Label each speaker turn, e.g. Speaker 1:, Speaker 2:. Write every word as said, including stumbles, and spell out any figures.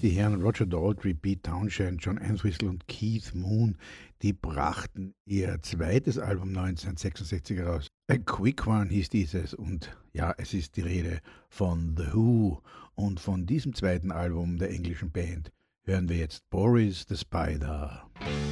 Speaker 1: Die Herren Roger Daltrey, Pete Townshend, John Entwistle und Keith Moon, die brachten ihr zweites Album neunzehnhundertsechsundsechzig heraus. A Quick One hieß dieses und ja, es ist die Rede von The Who und von diesem zweiten Album der englischen Band hören wir jetzt Boris the Spider.